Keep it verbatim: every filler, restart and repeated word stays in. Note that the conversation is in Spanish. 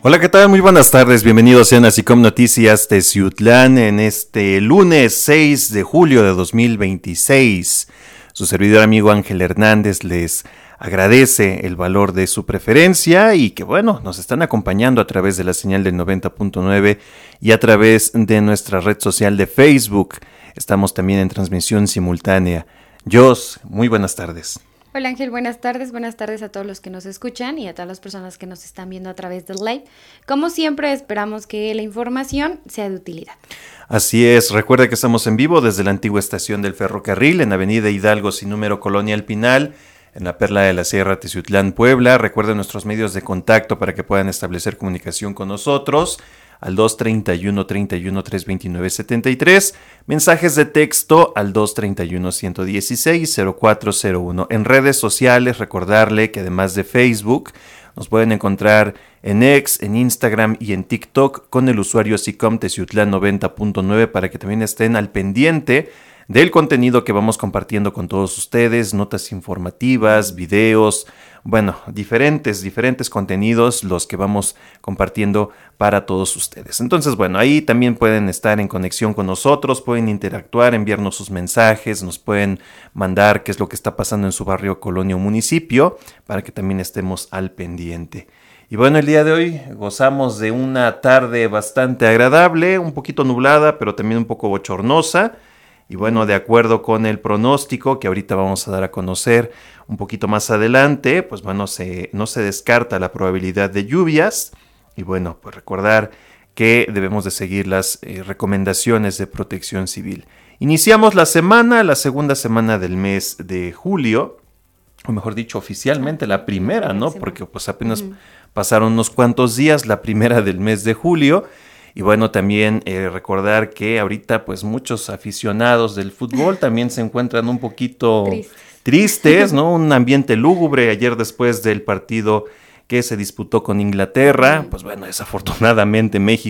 Hola, ¿qué tal? Muy buenas tardes, bienvenidos sean a SICOM Noticias Teciutlán en este lunes seis de julio de dos mil veintiséis. Su servidor amigo Ángel Hernández les agradece el valor de su preferencia y que bueno, nos están acompañando a través de la señal del noventa punto nueve y a través de nuestra red social de Facebook. Estamos también en transmisión simultánea. Jos, muy buenas tardes. Hola Ángel, buenas tardes, buenas tardes a todos los que nos escuchan y a todas las personas que nos están viendo a través del live. Como siempre, esperamos que la información sea de utilidad. Así es, recuerda que estamos en vivo desde la antigua estación del ferrocarril en Avenida Hidalgo sin número Colonia El Pinal, en la Perla de la Sierra, Teciutlán, Puebla. Recuerden nuestros medios de contacto para que puedan establecer comunicación con nosotros al dos treinta y uno, treinta y uno, trescientos veintinueve, setenta y tres, mensajes de texto al dos treinta y uno, ciento dieciséis, cero cuatro cero uno. En redes sociales, recordarle que además de Facebook, nos pueden encontrar en X, en Instagram y en TikTok con el usuario SICOM Teciutlán noventa punto nueve para que también estén al pendiente del contenido que vamos compartiendo con todos ustedes, notas informativas, videos, bueno, diferentes, diferentes contenidos los que vamos compartiendo para todos ustedes. Entonces, bueno, ahí también pueden estar en conexión con nosotros, pueden interactuar, enviarnos sus mensajes, nos pueden mandar qué es lo que está pasando en su barrio, colonia o municipio, para que también estemos al pendiente. Y bueno, el día de hoy gozamos de una tarde bastante agradable, un poquito nublada, pero también un poco bochornosa. Y bueno, de acuerdo con el pronóstico que ahorita vamos a dar a conocer un poquito más adelante, pues bueno, se, no se descarta la probabilidad de lluvias. Y bueno, pues recordar que debemos de seguir las eh, recomendaciones de Protección Civil. Iniciamos la semana, la segunda semana del mes de julio, o mejor dicho, oficialmente la primera, ¿no? Porque pues apenas uh-huh. pasaron unos cuantos días, la primera del mes de julio. Y bueno, también eh, recordar que ahorita pues muchos aficionados del fútbol también se encuentran un poquito tristes, tristes ¿no? Un ambiente lúgubre ayer después del partido que se disputó con Inglaterra. Pues bueno, desafortunadamente México